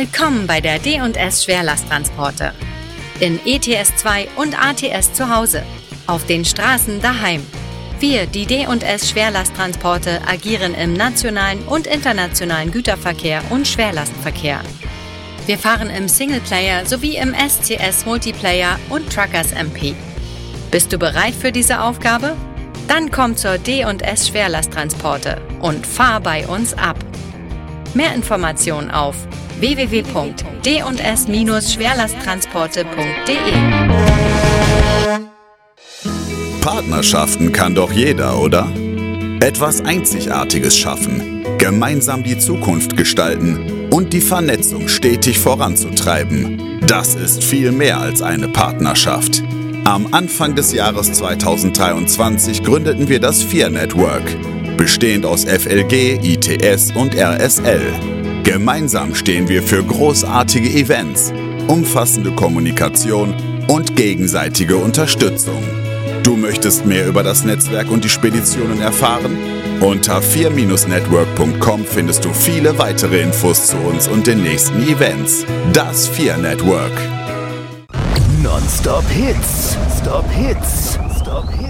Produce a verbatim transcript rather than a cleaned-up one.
Willkommen bei der D und S Schwerlasttransporte. In E T S zwei und A T S zu Hause. Auf den Straßen daheim. Wir, die D und S Schwerlasttransporte, agieren im nationalen und internationalen Güterverkehr und Schwerlastverkehr. Wir fahren im Singleplayer sowie im S C S Multiplayer und Truckers M P. Bist du bereit für diese Aufgabe? Dann komm zur D und S Schwerlasttransporte und fahr bei uns ab. Mehr Informationen auf w w w punkt d und s schwerlasttransporte punkt d e. Partnerschaften kann doch jeder, oder? Etwas Einzigartiges schaffen, gemeinsam die Zukunft gestalten und die Vernetzung stetig voranzutreiben. Das ist viel mehr als eine Partnerschaft. Am Anfang des Jahres zweitausenddreiundzwanzig gründeten wir das vier Network, bestehend aus F L G, I T S und R S L. Gemeinsam stehen wir für großartige Events, umfassende Kommunikation und gegenseitige Unterstützung. Du möchtest mehr über das Netzwerk und die Speditionen erfahren? Unter vier network punkt com findest du viele weitere Infos zu uns und den nächsten Events. Das vier Network. Non-Stop Hits. Stop Hits. Stop Hits.